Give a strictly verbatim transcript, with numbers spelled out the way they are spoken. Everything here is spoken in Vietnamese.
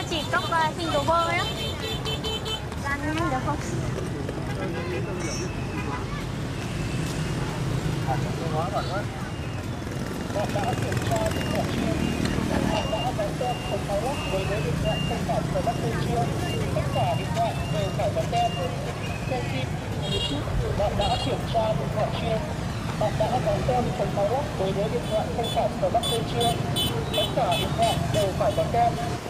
chỉ cốc uh, xin đồ bơ đó. Ăn nhanh được không? Bạn đã kiểm tra điện thoại chưa? Bạn đã vé tem không tháo lắp với với điện thoại không phải của Bắc Ninh chưa? Tất cả điện thoại đều phải có tem. Xem phim YouTube, bạn đã kiểm tra điện thoại chưa? Bạn đã có tem chống tháo lắp với với điện thoại không phải của Bắc Ninh chưa? Tất cả điện thoại đều phải có tem.